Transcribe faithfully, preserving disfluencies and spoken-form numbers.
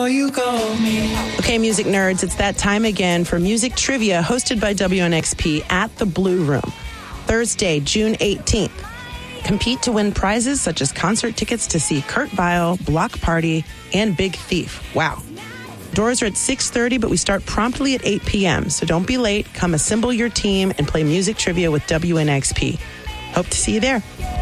Okay, music nerds, it's that time again for Music Trivia hosted by W N X P at the Blue Room. Thursday, June eighteenth. Compete to win prizes such as concert tickets to see Kurt Vile, Block Party, and Big Thief. Wow. Doors are at six thirty, but we start promptly at eight p.m., so don't be late. Come assemble your team and play Music Trivia with W N X P. Hope to see you there.